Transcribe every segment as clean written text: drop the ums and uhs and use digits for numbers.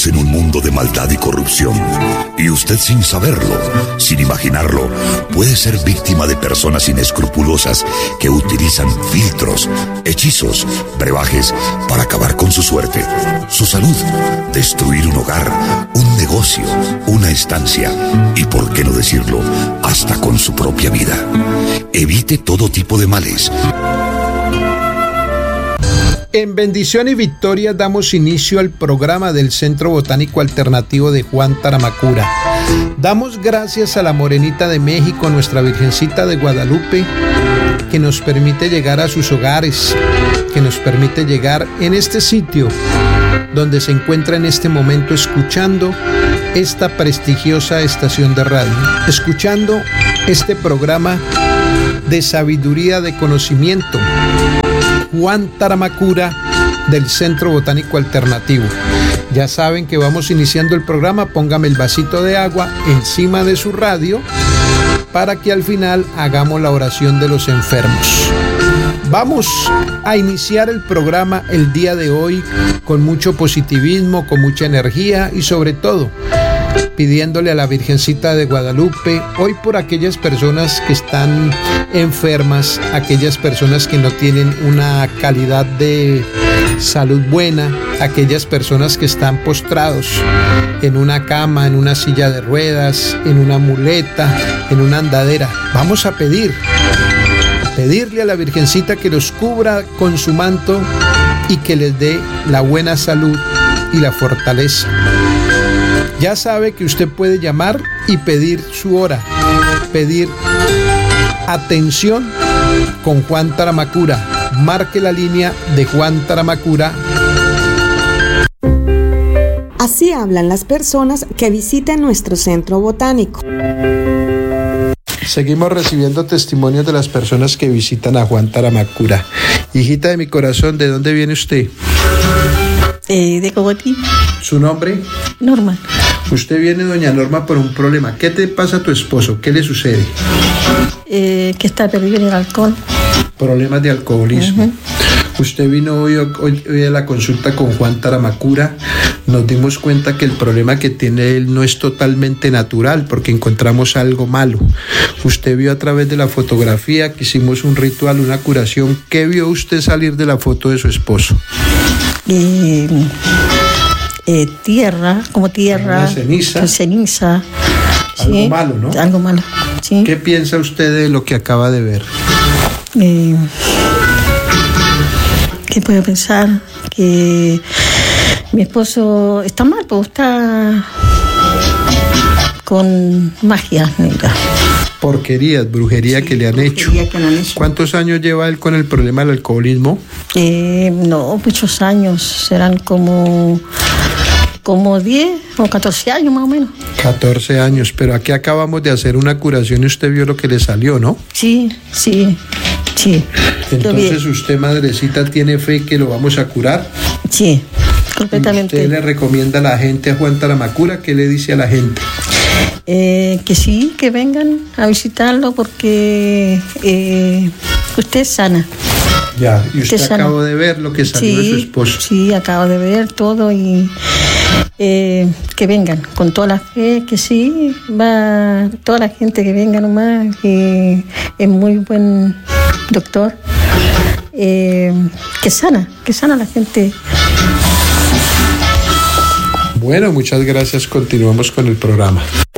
Vivimos en un mundo de maldad y corrupción, y usted sin saberlo, sin imaginarlo, puede ser víctima de personas inescrupulosas que utilizan filtros, hechizos, brebajes para acabar con su suerte, su salud, destruir un hogar, un negocio, una estancia y, por qué no decirlo, hasta con su propia vida. Evite todo tipo de males. En bendición y victoria damos inicio al programa del Centro Botánico Alternativo de Juan Taramacura. Damos gracias a la Morenita de México, nuestra Virgencita de Guadalupe, que nos permite llegar a sus hogares, que nos permite llegar en este sitio donde se encuentra en este momento escuchando esta prestigiosa estación de radio, escuchando este programa de sabiduría, de conocimiento, Juan Taramacura del Centro Botánico Alternativo. Ya saben que vamos iniciando el programa, póngame el vasito de agua encima de su radio para que al final hagamos la oración de los enfermos. Vamos a iniciar el programa el día de hoy con mucho positivismo, con mucha energía y sobre todo pidiéndole a la Virgencita de Guadalupe hoy por aquellas personas que están enfermas, aquellas personas que no tienen una calidad de salud buena, aquellas personas que están postrados en una cama, en una silla de ruedas, en una muleta, en una andadera. Vamos a pedirle a la Virgencita que los cubra con su manto y que les dé la buena salud y la fortaleza. Ya sabe que usted puede llamar y pedir su hora, pedir atención con Juan Taramacura. Marque la línea de Juan Taramacura. Así hablan las personas que visitan nuestro centro botánico. Seguimos recibiendo testimonios de las personas que visitan a Juan Taramacura. Hijita de mi corazón, ¿de dónde viene usted? De Cogotí. ¿Su nombre? Norma. Usted viene, doña Norma, por un problema. ¿Qué te pasa a tu esposo? ¿Qué le sucede? Que está perdido en el alcohol. Problemas de alcoholismo. Usted vino hoy a la consulta con Juan Taramacura. Nos dimos cuenta que el problema que tiene él no es totalmente natural, porque encontramos algo malo. Usted vio a través de la fotografía que hicimos un ritual, una curación. ¿Qué vio usted salir de la foto de su esposo? Tierra, como tierra. Ceniza. Ceniza. Algo Sí, malo, ¿no? algo malo, sí. ¿Qué piensa usted de lo que acaba de ver? ¿Qué puedo pensar? Que mi esposo está mal, pues está con magia negra. Porquerías, brujería que le han hecho. ¿Cuántos años lleva él con el problema del alcoholismo? No, muchos años, serán como 10 o 14 años más o menos. 14 años, pero aquí acabamos de hacer una curación y usted vio lo que le salió, ¿no? Sí. Entonces usted, madrecita, tiene fe que lo vamos a curar. Sí, completamente. ¿Usted le recomienda a la gente a Juan Taramacura? ¿Qué le dice a la gente? Que sí, que vengan a visitarlo porque usted es sana. Ya, y usted acabó de ver lo que salió de su esposo. Sí, acabo de ver todo y que vengan con toda la fe, que sí, va toda la gente que venga nomás, que es muy buen doctor, que sana la gente. Bueno, muchas gracias, continuamos con el programa.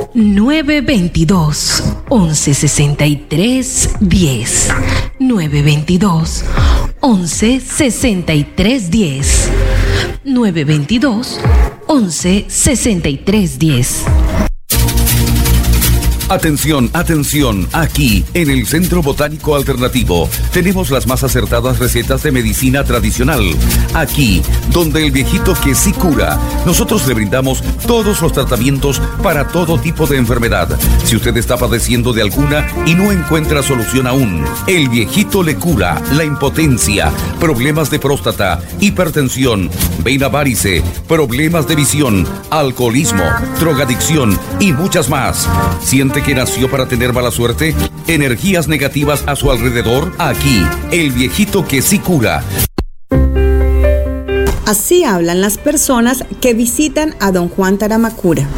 922-1163-10 922-1163-10 922-1163-10. Atención, atención, aquí en el Centro Botánico Alternativo tenemos las más acertadas recetas de medicina tradicional. Aquí, donde el viejito que sí cura, nosotros le brindamos todos los tratamientos para todo tipo de enfermedad. Si usted está padeciendo de alguna y no encuentra solución aún, el viejito le cura la impotencia, problemas de próstata, hipertensión, vena varice, problemas de visión, alcoholismo, drogadicción y muchas más. ¿Siente que nació para tener mala suerte? ¿Energías negativas a su alrededor? Aquí, el viejito que sí cura. Así hablan las personas que visitan a don Juan Taramacura.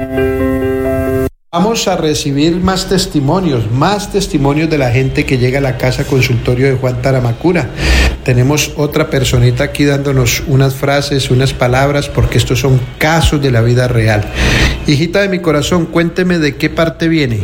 Vamos a recibir más testimonios de la gente que llega a la casa consultorio de Juan Taramacura. Tenemos otra personita aquí dándonos unas frases, unas palabras, porque estos son casos de la vida real. Hijita de mi corazón, cuénteme de qué parte viene.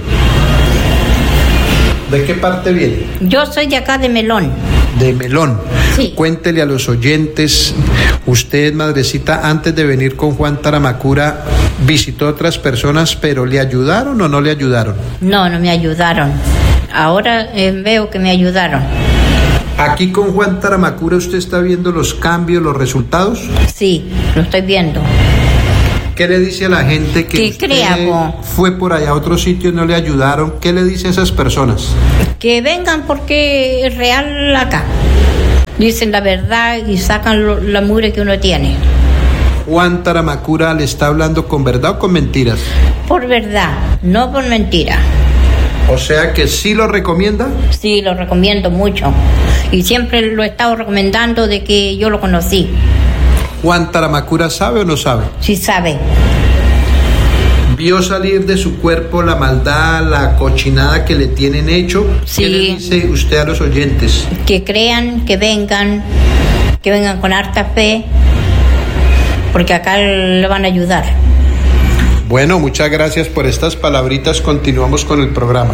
¿De qué parte viene? Yo soy de acá de Melón. De Melón. Sí. Cuéntele a los oyentes, usted, madrecita, antes de venir con Juan Taramacura, visitó a otras personas, pero ¿le ayudaron o no le ayudaron? No me ayudaron. Ahora veo que me ayudaron. Aquí con Juan Taramacura, ¿usted está viendo los cambios, los resultados? Sí, lo estoy viendo. ¿Qué le dice a la gente que fue por allá a otro sitio y no le ayudaron? ¿Qué le dice a esas personas? Que vengan porque es real acá. Dicen la verdad y sacan la mugre que uno tiene. ¿Juan Taramacura le está hablando con verdad o con mentiras? Por verdad, no por mentira. O sea que sí lo recomienda. Sí, lo recomiendo mucho. Y siempre lo he estado recomendando de que yo lo conocí. ¿Juan Taramacura sabe o no sabe? Sí sabe. ¿Vio salir de su cuerpo la maldad, la cochinada que le tienen hecho? Sí. ¿Qué le dice usted a los oyentes? Que crean, que vengan con harta fe, porque acá le van a ayudar. Bueno, muchas gracias por estas palabritas. Continuamos con el programa.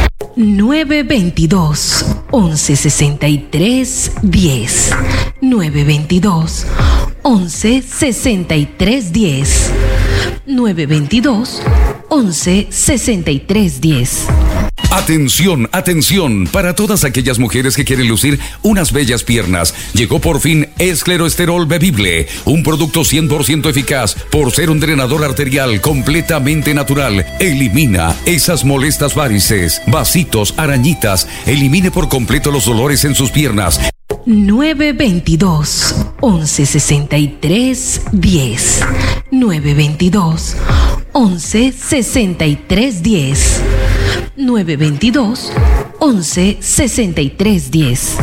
922-1163-10. 922-1163-10. 922-1163-10. Atención, atención, para todas aquellas mujeres que quieren lucir unas bellas piernas. Llegó por fin Escleroesterol Bebible, un producto 100% eficaz por ser un drenador arterial completamente natural. Elimina esas molestas varices, vasitos, arañitas. Elimine por completo los dolores en sus piernas. 922-1163-10. 922-1163-10. 922-1163-10.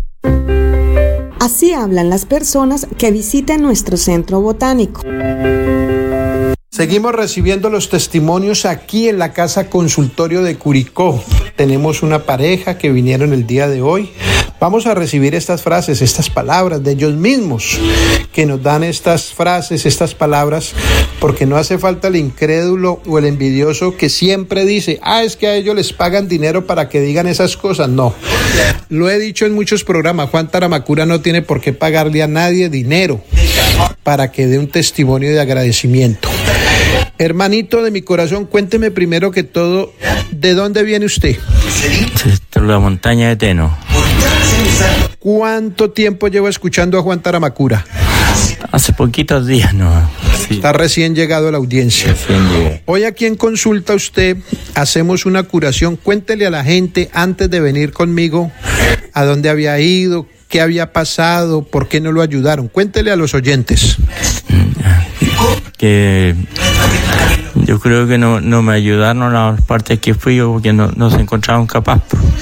Así hablan las personas que visitan nuestro centro botánico. Seguimos recibiendo los testimonios aquí en la casa consultorio de Curicó. Tenemos una pareja que vinieron el día de hoy. Vamos a recibir estas frases, estas palabras de ellos mismos, que nos dan estas frases, estas palabras, porque no hace falta el incrédulo o el envidioso que siempre dice, es que a ellos les pagan dinero para que digan esas cosas. No, lo he dicho en muchos programas, Juan Taramacura no tiene por qué pagarle a nadie dinero para que dé un testimonio de agradecimiento. Hermanito de mi corazón, cuénteme primero que todo, ¿de dónde viene usted? De la montaña de Teno. ¿Cuánto tiempo lleva escuchando a Juan Taramacura? Hace poquitos días, ¿no? Sí. Está recién llegado a la audiencia. Hoy aquí en Consulta usted hacemos una curación. Cuéntele a la gente antes de venir conmigo a dónde había ido, qué había pasado, por qué no lo ayudaron. Cuéntele a los oyentes. Que yo creo que no me ayudaron a las partes que fui yo porque no se encontraban capaz.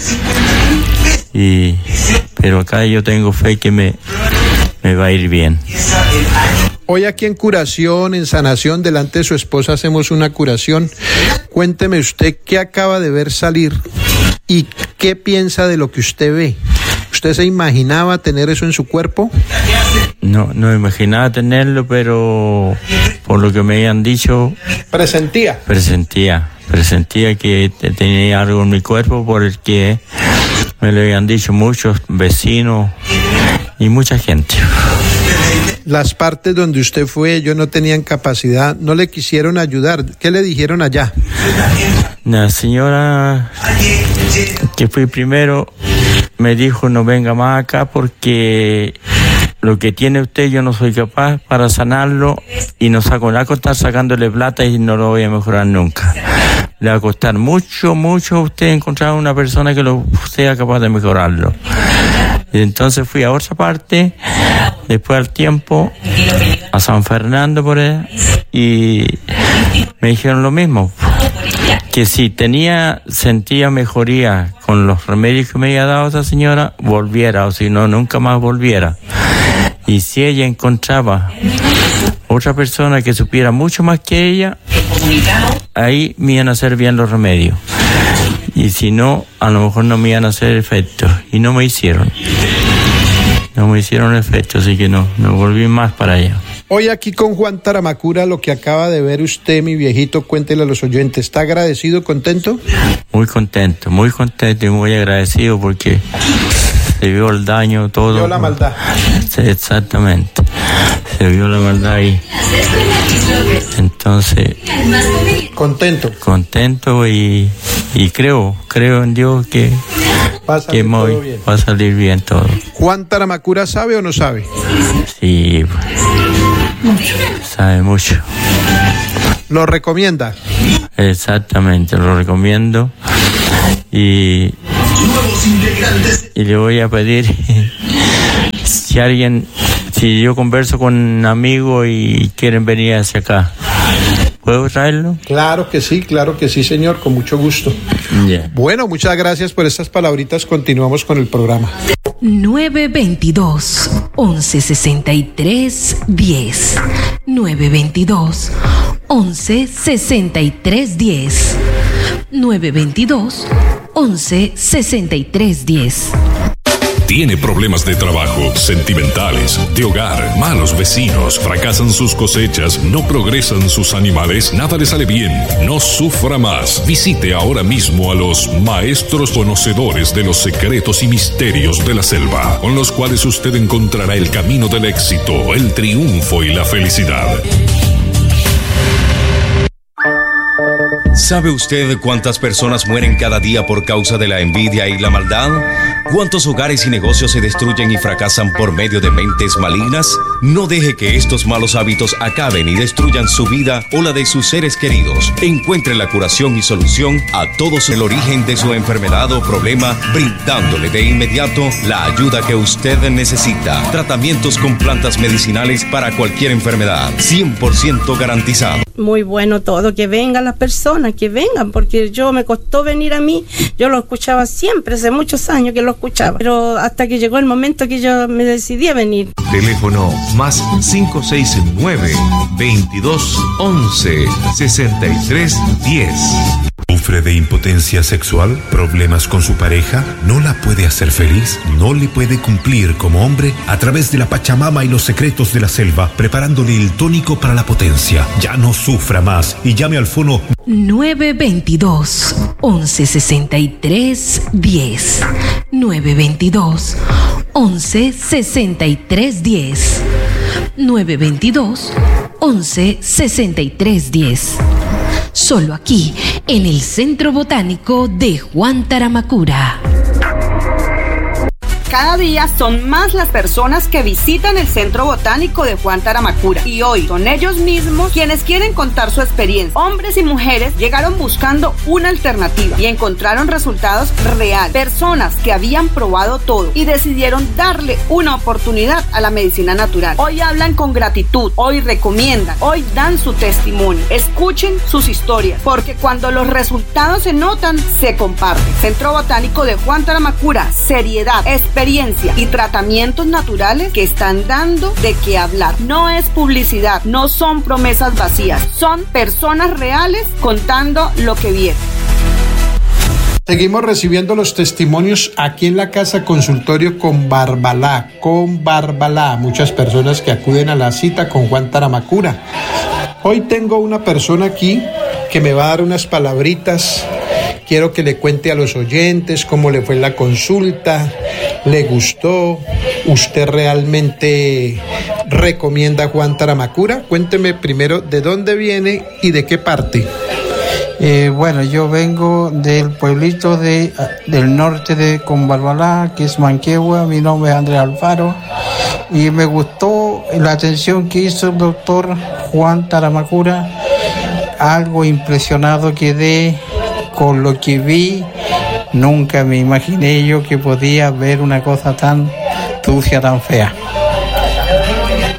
Pero acá yo tengo fe que me va a ir bien. Hoy aquí en curación, en sanación, delante de su esposa hacemos una curación. Cuénteme usted qué acaba de ver salir y qué piensa de lo que usted ve. ¿Usted se imaginaba tener eso en su cuerpo? No me imaginaba tenerlo, pero por lo que me habían dicho... ¿Presentía? Presentía que tenía algo en mi cuerpo por el que me lo habían dicho muchos vecinos y mucha gente. Las partes donde usted fue, ellos no tenían capacidad, no le quisieron ayudar. ¿Qué le dijeron allá? La señora que fui primero me dijo no venga más acá porque lo que tiene usted yo no soy capaz para sanarlo y no saco nada, costar sacándole plata y no lo voy a mejorar nunca. Le va a costar mucho a usted encontrar una persona que lo sea capaz de mejorarlo. Y entonces fui a otra parte, después al tiempo, a San Fernando por ahí, y me dijeron lo mismo, que si sentía mejoría con los remedios que me había dado esa señora, volviera, o si no, nunca más volviera. Y si ella encontraba otra persona que supiera mucho más que ella, ahí me iban a hacer bien los remedios. Y si no, a lo mejor no me iban a hacer efecto. Y no me hicieron. No me hicieron efecto, así que no volví más para allá. Hoy aquí con Juan Taramacura, lo que acaba de ver usted, mi viejito, cuéntele a los oyentes. ¿Está agradecido, contento? Muy contento y muy agradecido porque se vio el daño, todo. Se vio la maldad. Sí, exactamente. Se vio la maldad ahí. Entonces... Contento y creo en Dios que va a salir bien todo. ¿Juan Taramacura sabe o no sabe? Sí, sabe mucho. ¿Lo recomienda? Exactamente, lo recomiendo. Y le voy a pedir si yo converso con un amigo y quieren venir hacia acá, ¿puedo traerlo? Claro que sí, señor, con mucho gusto. Yeah. Bueno, muchas gracias por estas palabritas. Continuamos con el programa. 922-1163-10. 922-1163-10. 922-1163-10. Tiene problemas de trabajo, sentimentales, de hogar, malos vecinos, fracasan sus cosechas, no progresan sus animales, nada le sale bien. No sufra más. Visite ahora mismo a los maestros conocedores de los secretos y misterios de la selva, con los cuales usted encontrará el camino del éxito, el triunfo y la felicidad. ¿Sabe usted cuántas personas mueren cada día por causa de la envidia y la maldad? ¿Cuántos hogares y negocios se destruyen y fracasan por medio de mentes malignas? No deje que estos malos hábitos acaben y destruyan su vida o la de sus seres queridos. Encuentre la curación y solución a todos el origen de su enfermedad o problema, brindándole de inmediato la ayuda que usted necesita. Tratamientos con plantas medicinales para cualquier enfermedad, 100% garantizado. Muy bueno todo, que vengan las personas, que vengan, porque me costó venir a mí. Yo lo escuchaba siempre, hace muchos años que lo escuchaba, pero hasta que llegó el momento que yo me decidí a venir. Teléfono más 569-2211-6310. ¿Sufre de impotencia sexual? ¿Problemas con su pareja? ¿No la puede hacer feliz? ¿No le puede cumplir como hombre? A través de la Pachamama y los secretos de la selva, preparándole el tónico para la potencia. Ya no sufra más y llame al fono 922-1163-10. 922-1163-10. 922-1163-10. Solo aquí, en el Centro Botánico de Juan Taramacura. Cada día son más las personas que visitan el Centro Botánico de Juan Taramacura y hoy son ellos mismos quienes quieren contar su experiencia. Hombres y mujeres llegaron buscando una alternativa y encontraron resultados reales. Personas que habían probado todo y decidieron darle una oportunidad a la medicina natural. Hoy hablan con gratitud, hoy recomiendan, hoy dan su testimonio. Escuchen sus historias, porque cuando los resultados se notan, se comparten. Centro Botánico de Juan Taramacura, seriedad, experiencia y tratamientos naturales que están dando de qué hablar. No es publicidad, no son promesas vacías, son personas reales contando lo que vieron. Seguimos recibiendo los testimonios aquí en la casa consultorio con Barbalá. Muchas personas que acuden a la cita con Juan Taramacura. Hoy tengo una persona aquí que me va a dar unas palabritas. Quiero que le cuente a los oyentes cómo le fue la consulta, le gustó, usted realmente recomienda a Juan Taramacura. Cuénteme primero de dónde viene y de qué parte. Bueno, yo vengo del pueblito del norte de Combarbalá, que es Manquehue. Mi nombre es Andrés Alfaro y me gustó la atención que hizo el doctor Juan Taramacura. Algo impresionado quedé con lo que vi. Nunca me imaginé yo que podía ver una cosa tan sucia, tan fea.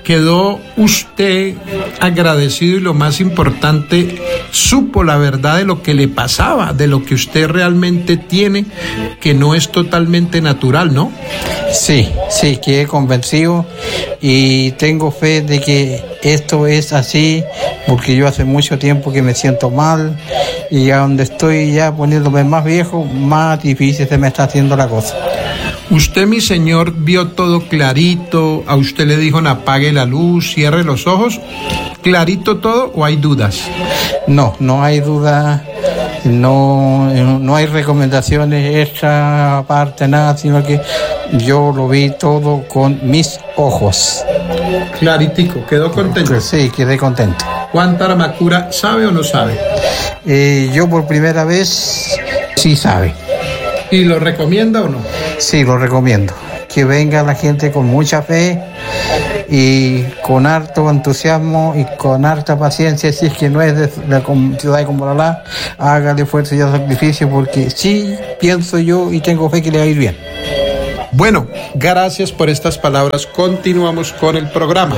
quedó usted agradecido y lo más importante, supo la verdad de lo que le pasaba, de lo que usted realmente tiene, que no es totalmente natural, ¿no? Sí, quedé convencido y tengo fe de que esto es así, porque yo hace mucho tiempo que me siento mal y a donde estoy ya poniéndome más viejo, más difícil se me está haciendo la cosa. Usted, mi señor, vio todo clarito, a usted le dijo apague la luz, cierre los ojos, clarito todo, ¿o hay dudas? No hay duda, no hay recomendaciones extra, aparte nada, sino que yo lo vi todo con mis ojos. Claritico, ¿quedó contento? Sí, quedé contento. ¿Juan Taramacura sabe o no sabe? Yo por primera vez sí sabe. ¿Y lo recomienda o no? Sí, lo recomiendo. Que venga la gente con mucha fe y con harto entusiasmo y con harta paciencia, si es que no es de la ciudad de Combalbalá, hágale fuerza y sacrificio, porque sí pienso yo y tengo fe que le va a ir bien. Bueno, gracias por estas palabras. Continuamos con el programa.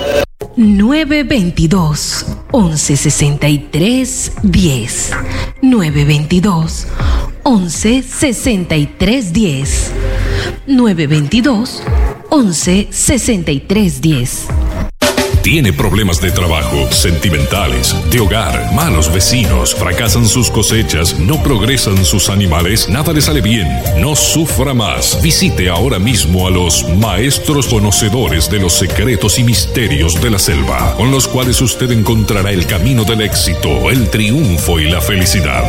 922 1163 10 922 1163 10 922 1163 10. Tiene problemas de trabajo, sentimentales, de hogar, malos vecinos, fracasan sus cosechas, no progresan sus animales, nada le sale bien. No sufra más. Visite ahora mismo a los maestros conocedores de los secretos y misterios de la selva, con los cuales usted encontrará el camino del éxito, el triunfo y la felicidad.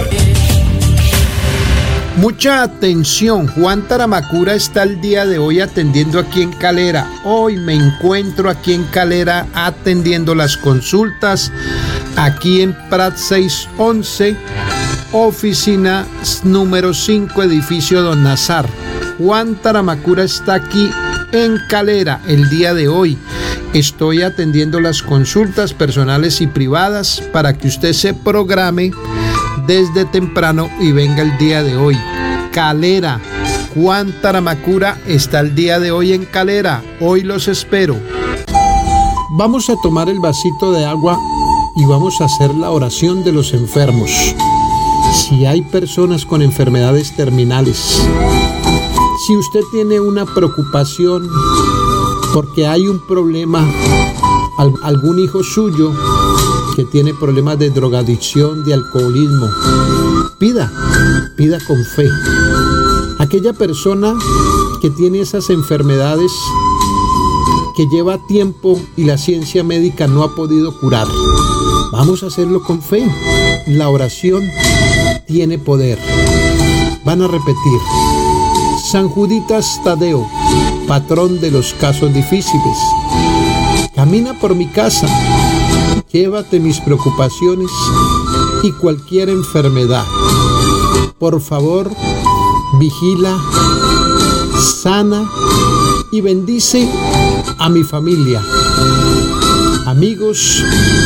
Mucha atención, Juan Taramacura está el día de hoy atendiendo aquí en Calera. Hoy me encuentro aquí en Calera atendiendo las consultas, aquí en Prat 611, oficina número 5, edificio Don Nazar. Juan Taramacura está aquí en Calera el día de hoy. Estoy atendiendo las consultas personales y privadas para que usted se programe desde temprano y venga el día de hoy. Calera, Juan Taramacura está el día de hoy en Calera. Hoy los espero. Vamos a tomar el vasito de agua y vamos a hacer la oración de los enfermos. Si hay personas con enfermedades terminales, si usted tiene una preocupación porque hay un problema, algún hijo suyo que tiene problemas de drogadicción, de alcoholismo, pida con fe. Aquella persona que tiene esas enfermedades que lleva tiempo y la ciencia médica no ha podido curar, vamos a hacerlo con fe. La oración tiene poder. Van a repetir: San Juditas Tadeo, patrón de los casos difíciles, camina por mi casa, llévate mis preocupaciones y cualquier enfermedad. Por favor, vigila, sana y bendice a mi familia. Amigos,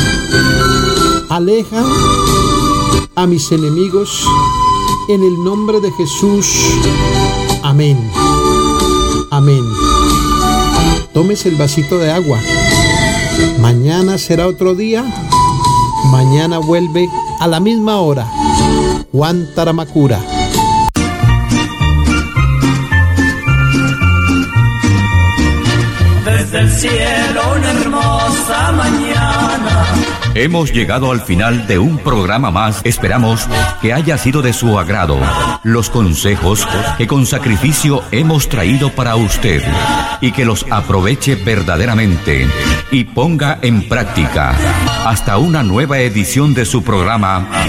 aleja a mis enemigos en el nombre de Jesús. Amén. Amén. Tómese el vasito de agua. Mañana será otro día. Mañana vuelve a la misma hora. Juan Taramacura. Desde el cielo una hermosa mañana. Hemos llegado al final de un programa más. Esperamos que haya sido de su agrado los consejos que con sacrificio hemos traído para usted y que los aproveche verdaderamente y ponga en práctica. Hasta una nueva edición de su programa